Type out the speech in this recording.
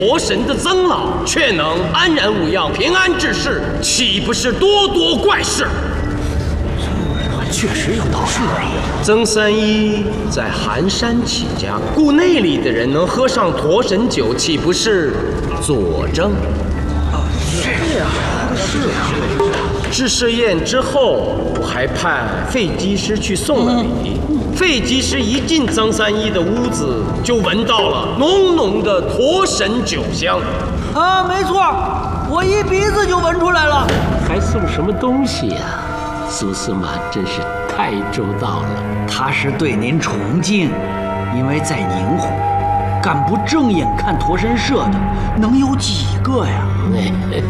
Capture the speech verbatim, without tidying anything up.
佛神的曾老却能安然无恙、平安治世，岂不是多多怪事？ 确实有道理。 曾三一在寒山起家，故那里的人能喝上驼神酒，岂不是佐证？ 啊，是呀，是呀。 治世宴之后，我还派费技师去送了礼。费技师一进曾三一的屋子，就闻到了浓浓的驼神酒香。 啊，没错，我一鼻子就闻出来了。 还送什么东西呀、啊？苏司马真是太周到了。 他是对您崇敬，因为在宁湖，敢不正眼看驼神社的能有几个呀？